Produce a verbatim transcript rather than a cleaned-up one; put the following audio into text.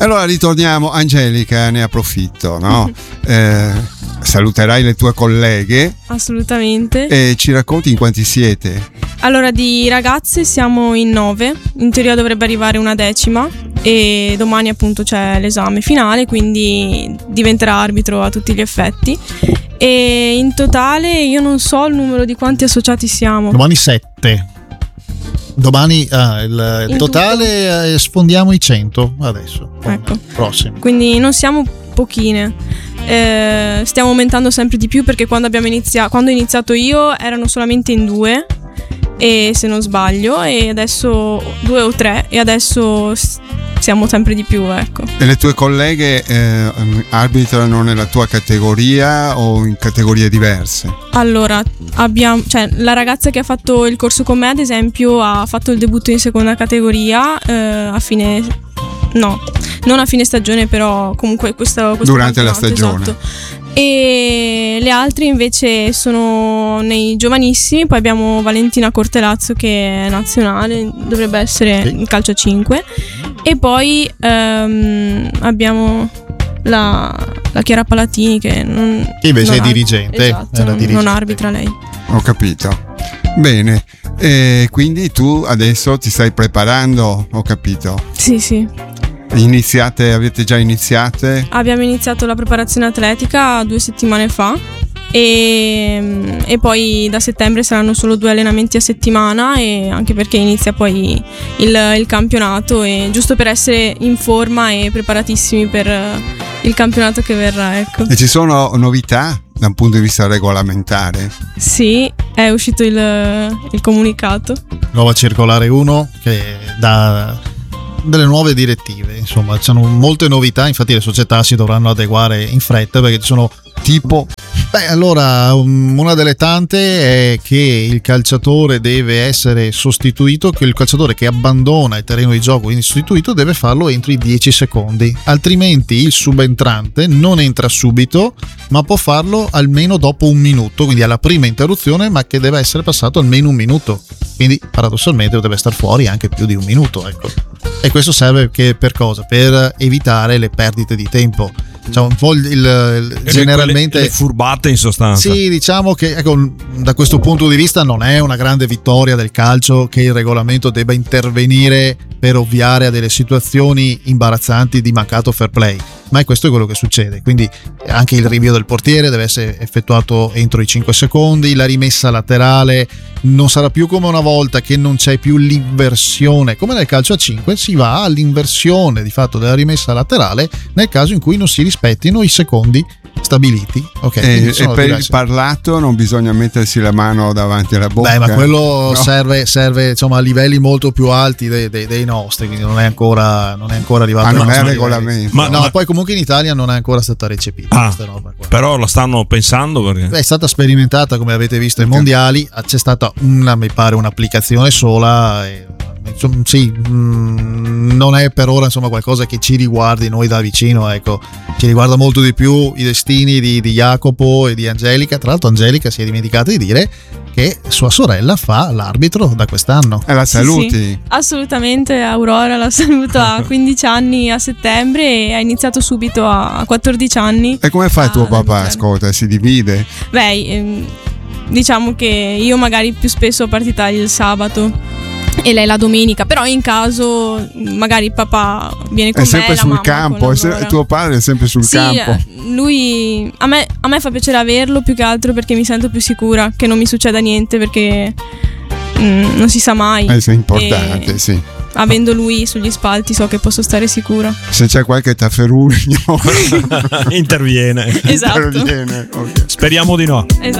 Allora ritorniamo, Angelica, ne approfitto, no? eh, saluterai le tue colleghe. Assolutamente. E ci racconti in quanti siete? Allora, di ragazze siamo in nove, in teoria dovrebbe arrivare una decima e domani appunto c'è l'esame finale, quindi diventerà arbitro a tutti gli effetti. E in totale io non so il numero di quanti associati siamo. Domani sette. Domani ah, il, il totale eh, sfondiamo i cento adesso. Ecco. Prossimo. Quindi non siamo pochine. Eh, stiamo aumentando sempre di più perché quando abbiamo iniziato, quando ho iniziato io erano solamente in due, e se non sbaglio, e adesso due o tre, e adesso siamo sempre di più, ecco. E le tue colleghe eh, arbitrano nella tua categoria o in categorie diverse? Allora, abbiamo, cioè, la ragazza che ha fatto il corso con me, ad esempio, ha fatto il debutto in seconda categoria eh, a fine, no, non a fine stagione, però comunque questo, questo durante la stagione. Esatto. E le altre invece sono nei giovanissimi. Poi abbiamo Valentina Cortelazzo che è nazionale, dovrebbe essere in calcio a cinque. E poi um, abbiamo la, la Chiara Palatini che non, che invece non è ar- dirigente, esatto, era non, dirigente. non arbitra lei. Ho capito. Bene, e quindi tu adesso ti stai preparando, ho capito. Sì, sì. Iniziate, avete già iniziate? Abbiamo iniziato la preparazione atletica due settimane fa e, e poi da settembre saranno solo due allenamenti a settimana, e anche perché inizia poi il, il campionato, e giusto per essere in forma e preparatissimi per il campionato che verrà, ecco. E ci sono novità da un punto di vista regolamentare? Sì, è uscito il, il comunicato. Nuova circolare uno che dà delle nuove direttive, insomma ci sono molte novità, infatti le società si dovranno adeguare in fretta perché ci sono tipo beh allora um, una delle tante è che il calciatore deve essere sostituito, che il calciatore che abbandona il terreno di gioco, quindi sostituito, deve farlo entro i dieci secondi, altrimenti il subentrante non entra subito ma può farlo almeno dopo un minuto, quindi alla prima interruzione, ma che deve essere passato almeno un minuto, quindi paradossalmente deve star fuori anche più di un minuto, ecco. E questo serve che per cosa? Per evitare le perdite di tempo. Cioè un po' il, il, il generalmente le, le furbate in sostanza. Sì, diciamo che ecco, da questo punto di vista non è una grande vittoria del calcio che il regolamento debba intervenire per ovviare a delle situazioni imbarazzanti di mancato fair play, ma questo è quello che succede. Quindi anche il rinvio del portiere deve essere effettuato entro i cinque secondi, la rimessa laterale non sarà più come una volta che non c'è più l'inversione, come nel calcio a cinque si va all'inversione di fatto della rimessa laterale nel caso in cui non si rispettino i secondi stabiliti. Okay, e, e per diverse. Il parlato non bisogna mettersi la mano davanti alla bocca. Beh, ma quello no? serve, serve insomma a livelli molto più alti dei, dei, dei nostri, quindi non è ancora, non è ancora arrivato. Ah, non è regolamento. Ma, no, ma poi comunque in Italia non è ancora stata recepita ah, questa roba qua. Però la stanno pensando perché Beh, è stata sperimentata, come avete visto, ai mondiali. C'è stata una, mi pare, un'applicazione sola. E, insomma, sì, mh, non è per ora insomma qualcosa che ci riguardi noi da vicino, ecco. Ci riguarda molto di più i destini di, di Jacopo e di Angelica. Tra l'altro Angelica si è dimenticata di dire che sua sorella fa l'arbitro da quest'anno. E la saluti? Sì, sì, assolutamente. Aurora la saluto, a quindici anni a settembre e ha iniziato subito a quattordici anni. E come fa a, tuo papà? Ascolta, si divide? Beh, ehm, diciamo che io magari più spesso ho partita il sabato e lei la domenica, però in caso magari il papà viene con è me, sempre la sul mamma campo, è se- tuo padre è sempre sul sì, campo. Lui a me, a me fa piacere averlo, più che altro perché mi sento più sicura che non mi succeda niente, perché mm, non si sa mai. Eh, è importante, e sì. Avendo lui sugli spalti so che posso stare sicura. Se c'è qualche tafferugno interviene. Esatto. Interviene. Okay. Speriamo di no. Esatto.